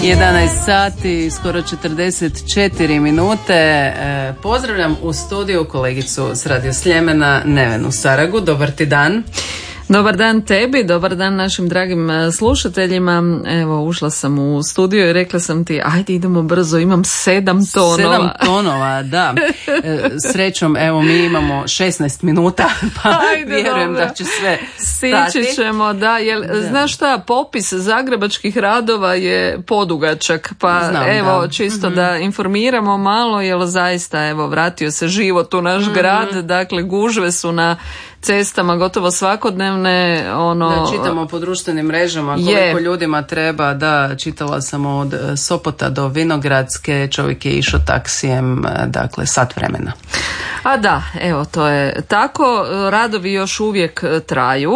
11 sati, skoro 44 minute. Pozdravljam u studiju kolegicu s Radio Sljemena, Nevenu Saragu. Dobar ti dan. Dobar dan tebi, dobar dan našim dragim slušateljima. Evo, ušla sam u studio i rekla sam ti, ajde idemo brzo, imam 7 tonova. 7 tonova, da. Srećom, evo mi imamo 16 minuta, pa ajde, vjerujem dobro. Da će sve stati. Sići ćemo, da. Znaš šta, popis zagrebačkih radova je podugačak, pa znam, evo, da. Čisto da informiramo malo, jer zaista, evo, vratio se život u naš grad, dakle, gužve su na cestama gotovo svakodnevne. Da, čitamo po društvenim mrežama koliko ljudima treba, da, čitala sam od Sopota do Vinogradske, čovjek je išao taksijem, dakle sat vremena. A da, evo to je tako, radovi još uvijek traju,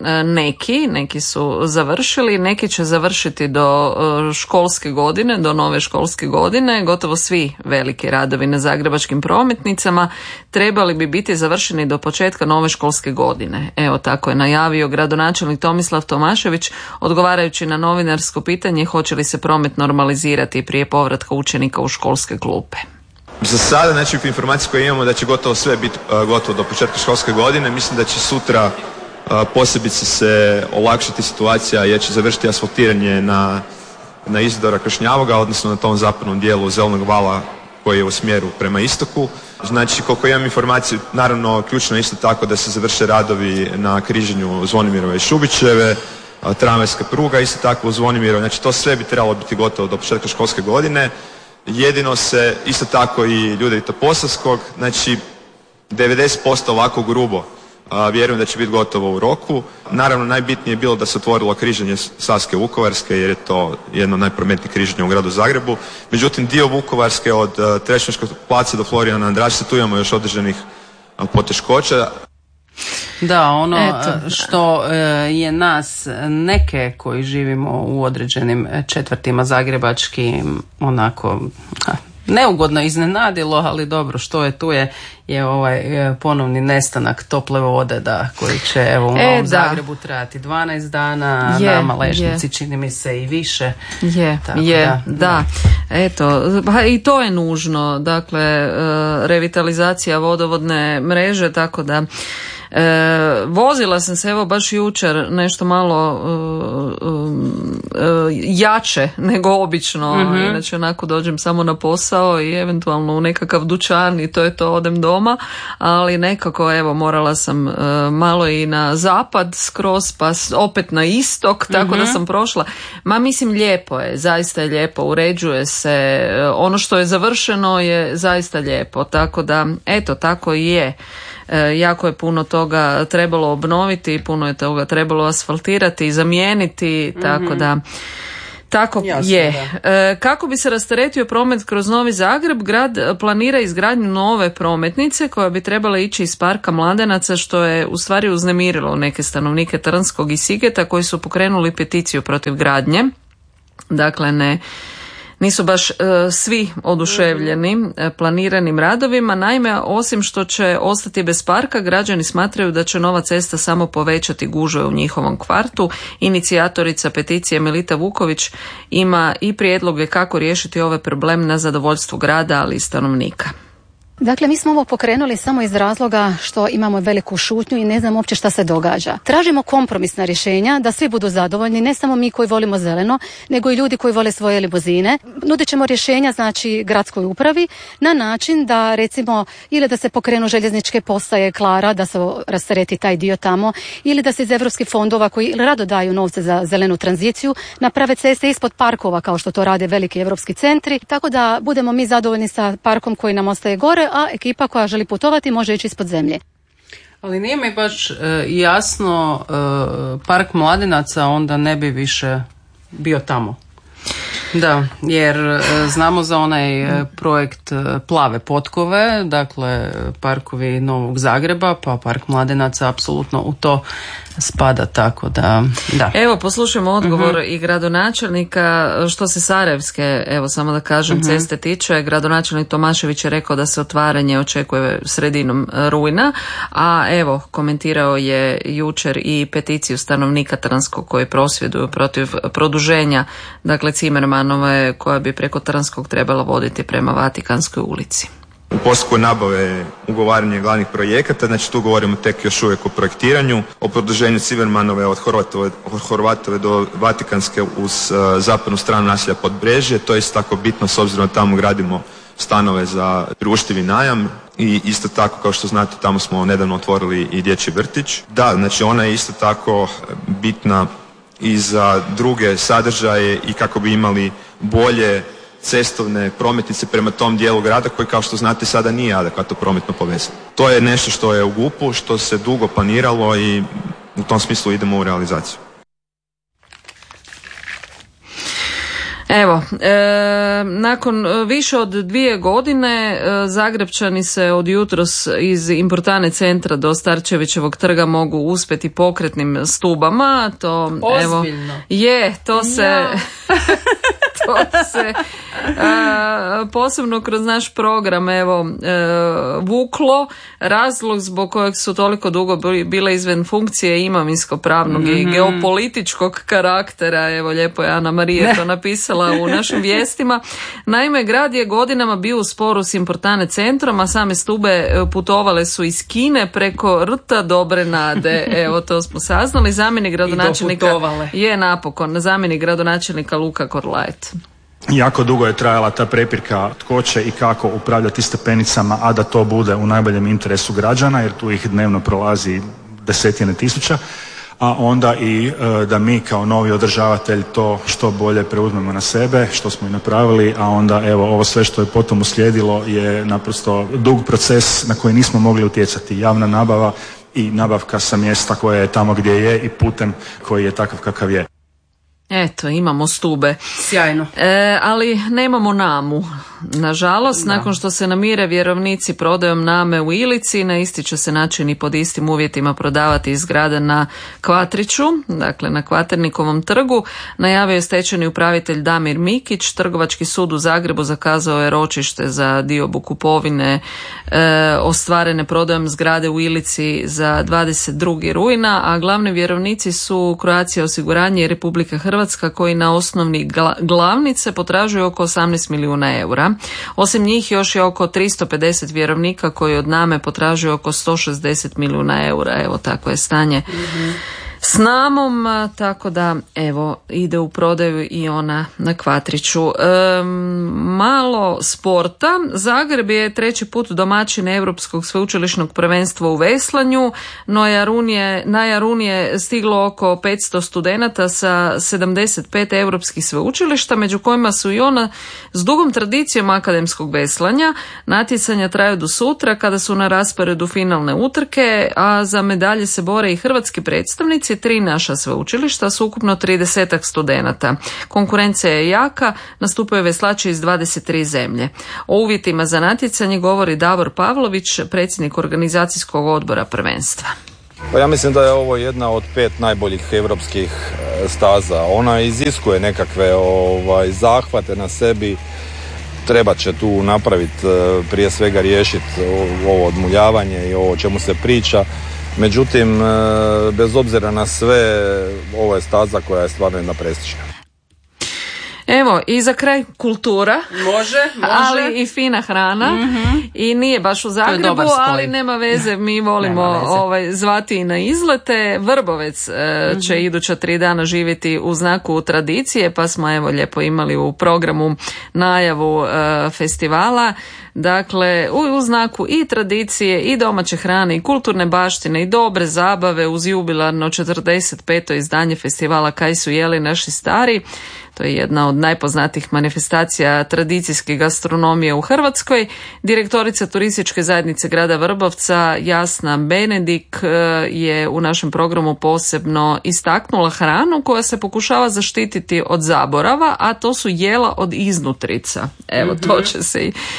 neki su završili, neki će završiti do školske godine, do nove školske godine, gotovo svi veliki radovi na zagrebačkim prometnicama trebali bi biti završeni do početka nove školske godine. Evo tako je najavio gradonačelnik Tomislav Tomašević odgovarajući na novinarsko pitanje hoće li se promet normalizirati prije povratka učenika u školske klupe. Za sada, znači informacije koje imamo da će gotovo sve biti gotovo do početka školske godine, mislim da će sutra posebice se olakšati situacija jer će završiti asfaltiranje na Izidora Kašnjavoga, odnosno na tom zapadnom dijelu Zelenog vala koji je u smjeru prema istoku. Znači, koliko imam informaciju, naravno ključno je isto tako da se završe radovi na križanju Zvonimirove i Šubićeve, tramvajska pruga isto tako u Zvonimirove, znači to sve bi trebalo biti gotovo do početka školske godine. Jedino se isto tako i Ljudevita Posavskog, znači 90% ovako grubo vjerujem da će biti gotovo u roku. Naravno najbitnije je bilo da se otvorilo križanje Savske Vukovarske jer je to jedno od najprometnijih križanja u gradu Zagrebu. Međutim dio Vukovarske od Trešnješkog placa do Florijana Andrašića tu imamo još određenih poteškoća. Da, što je nas neke koji živimo u određenim četvrtima zagrebačkim onako neugodno iznenadilo, ali dobro, što je tu je ovaj ponovni nestanak tople vode koji će evo u Novom Zagrebu trajati 12 dana, nama Lešnici čini mi se i više. Da. Eto, i to je nužno, dakle revitalizacija vodovodne mreže, tako da vozila sam se evo baš jučer nešto malo jače nego obično, inače onako dođem samo na posao i eventualno u nekakav dućan i to je to, odem doma, ali nekako evo morala sam malo i na zapad skroz pa opet na istok, tako da sam prošla. Mislim lijepo je, zaista je lijepo, uređuje se, ono što je završeno je zaista lijepo, tako da eto tako i je. Jako je puno toga trebalo obnoviti, puno je toga trebalo asfaltirati i zamijeniti, tako da tako jasno, je. Da. Kako bi se rasteretio promet kroz Novi Zagreb, grad planira izgradnju nove prometnice koja bi trebala ići iz Parka Mladenaca, što je u stvari uznemirilo neke stanovnike Trnskog i Sigeta koji su pokrenuli peticiju protiv gradnje. Dakle, nisu baš svi oduševljeni planiranim radovima. Naime, osim što će ostati bez parka, građani smatraju da će nova cesta samo povećati gužve u njihovom kvartu. Inicijatorica peticije Melita Vuković ima i prijedloge kako riješiti ovaj problem na zadovoljstvo grada, ali i stanovnika. Dakle, mi smo ovo pokrenuli samo iz razloga što imamo veliku šutnju i ne znam uopće šta se događa. Tražimo kompromisna rješenja da svi budu zadovoljni, ne samo mi koji volimo zeleno, nego i ljudi koji vole svoje limuzine. Nudit ćemo rješenja, znači, gradskoj upravi na način da, recimo, ili da se pokrenu željezničke postaje Klara, da se rastereti taj dio tamo, ili da se iz europskih fondova koji rado daju novce za zelenu tranziciju naprave ceste ispod parkova kao što to rade veliki europski centri, tako da budemo mi zadovoljni sa parkom koji nam ostaje gore, a ekipa koja želi putovati može ići ispod zemlje. Ali nije mi baš jasno, Park Mladenaca onda ne bi više bio tamo. Da, jer znamo za onaj projekt Plave potkove, dakle parkovi Novog Zagreba, pa Park Mladenaca apsolutno u to spada, tako da. Evo, poslušajmo odgovor i gradonačelnika. Što se Sarajevske, evo samo da kažem, ceste tiče, gradonačelnik Tomašević je rekao da se otvaranje očekuje sredinom rujna, a evo, komentirao je jučer i peticiju stanovnika Trnskog koji prosvjeduju protiv produženja, dakle Cimermanove, koja bi preko Trnskog trebala voditi prema Vatikanskoj ulici. U postupku nabave ugovaranje glavnih projekata, znači tu govorimo tek još uvijek o projektiranju, o produženju Cimermanove od Horvatove do Vatikanske uz zapadnu stranu naselja Podbrežje. To je isto tako bitno s obzirom da tamo gradimo stanove za priuštivi najam i isto tako, kao što znate, tamo smo nedavno otvorili i dječji vrtić. Da, znači ona je isto tako bitna i za druge sadržaje i kako bi imali bolje cestovne prometnice prema tom dijelu grada koji, kao što znate, sada nije adekvatno prometno povezan. To je nešto što je u GUP-u, što se dugo planiralo i u tom smislu idemo u realizaciju. Evo, nakon više od 2 godine Zagrepčani se od jutros iz Importane centra do Starčevićevog trga mogu uspjeti pokretnim stubama. To, ozbiljno. Evo, to se posebno kroz naš program vuklo. Razlog zbog kojeg su toliko dugo bile izvan funkcije imovinsko-pravnog i geopolitičkog karaktera, evo lijepo je Ana Marija to napisala u našim vijestima. Naime, grad je godinama bio u sporu s Importane centrom, a same stube putovale su iz Kine preko rta Dobre nade. Evo, to smo saznali. Zamjenik gradonačelnika je napokon zamjenik gradonačelnika Luka Korlajet. Jako dugo je trajala ta prepirka tko će i kako upravljati stepenicama, a da to bude u najboljem interesu građana, jer tu ih dnevno prolazi desetine tisuća, a onda i da mi kao novi održavatelj to što bolje preuzmemo na sebe, što smo i napravili, a onda evo ovo sve što je potom uslijedilo je naprosto dug proces na koji nismo mogli utjecati. Javna nabava i nabavka sa mjesta koje je tamo gdje je i putem koji je takav kakav je. Eto, imamo stube. Sjajno. Ali nemamo namu. Nažalost, nakon što se namire vjerovnici prodajom name u Ilici, na isti će se način i pod istim uvjetima prodavati i zgrada na Kvatriću, dakle na Kvaternikovom trgu. Najavio je stečajni upravitelj Damir Mikić. Trgovački sud u Zagrebu zakazao je ročište za diobu kupovine ostvarene prodajom zgrade u Ilici za 22. rujna, a glavni vjerovnici su Croatia osiguranje i Republika Hrvatska, koji na osnovni glavnice potražuju oko 18 milijuna eura. Osim njih još je oko 350 vjerovnika koji od name potražuju oko 160 milijuna eura. Evo, tako je stanje s namom, tako da evo ide u prodaju i ona na Kvatriću. Malo sporta. Zagreb je 3. put domaćin Europskog sveučilišnog prvenstva u veslanju, no na Jarun je stiglo oko 500 studenata sa 75 europskih sveučilišta, među kojima su i ona s dugom tradicijom akademskog veslanja. Natjecanja traju do sutra kada su na rasporedu finalne utrke, a za medalje se bore i hrvatski predstavnici, 3 naša sveučilišta s ukupno 30 studenata. Konkurencija je jaka, nastupaju veslači iz 23 zemlje. O uvjetima za natjecanje govori Davor Pavlović, predsjednik organizacijskog odbora prvenstva. Pa ja mislim da je ovo jedna od 5 najboljih europskih staza. Ona iziskuje nekakve zahvate na sebi. Treba će tu napraviti, prije svega riješiti ovo odmuljavanje i ovo o čemu se priča. Međutim, bez obzira na sve, ovo je staza koja je stvarno jedna prestižna. Evo, i za kraj kultura. Može. Ali i fina hrana. I nije baš u Zagrebu, ali nema veze, mi volimo zvati i na izlete. Vrbovec će iduća 3 dana živjeti u znaku tradicije, pa smo evo lijepo imali u programu najavu festivala. Dakle, u znaku i tradicije, i domaće hrane, i kulturne baštine, i dobre zabave uz jubilarno 45. izdanje festivala Kaj su jeli naši stari. To je jedna od najpoznatijih manifestacija tradicijske gastronomije u Hrvatskoj. Direktorica turističke zajednice grada Vrbovca Jasna Benedik je u našem programu posebno istaknula hranu koja se pokušava zaštititi od zaborava, a to su jela od iznutrica. Evo, to će se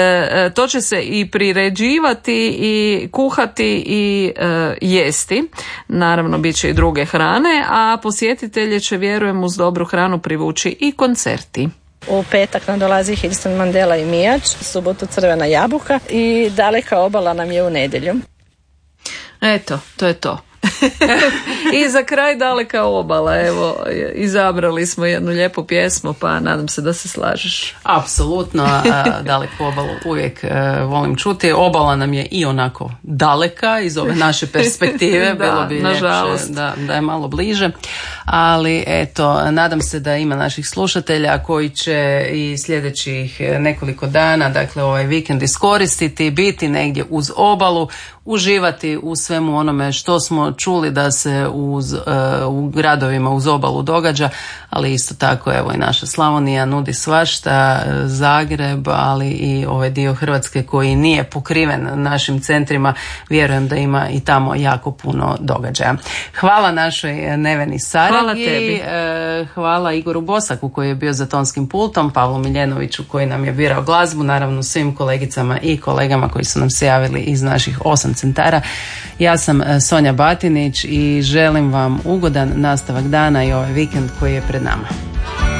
To će se i priređivati i kuhati i jesti. Naravno, bit će i druge hrane, a posjetitelje će, vjerujem, uz dobru hranu privući i koncerti. U petak nam dolazi Hilton Mandela i Mijač, subotu Crvena jabuka i Daleka obala nam je u nedjelju. Eto, to je to. I za kraj Daleka obala, evo, izabrali smo jednu lijepu pjesmu, pa nadam se da se slažeš. Apsolutno, Daleku obalu uvijek volim čuti. Obala nam je i onako daleka iz ove naše perspektive, da, bilo bi ljepše da je malo bliže, ali eto, nadam se da ima naših slušatelja koji će i sljedećih nekoliko dana, dakle ovaj vikend iskoristiti, biti negdje uz obalu, uživati u svemu onome što smo čuli da se u gradovima uz obalu događa, ali isto tako evo i naša Slavonija nudi svašta, Zagreb, ali i ovaj dio Hrvatske koji nije pokriven našim centrima, vjerujem da ima i tamo jako puno događaja. Hvala našoj Neveni Saragi, hvala tebi. Hvala Igoru Bosaku koji je bio za tonskim pultom, Pavlu Miljenoviću koji nam je birao glazbu, naravno svim kolegicama i kolegama koji su nam se javili iz naših 8 centara. Ja sam Sonja Batinić i želim vam ugodan nastavak dana i ovaj vikend koji je pred nama.